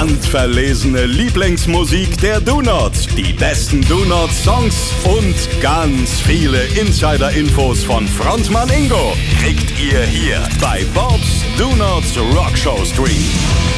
Handverlesene Lieblingsmusik der Donuts, die besten Donut-Songs und ganz viele Insider-Infos von Frontmann Ingo kriegt ihr hier bei Bob's Donuts Rockshow Stream.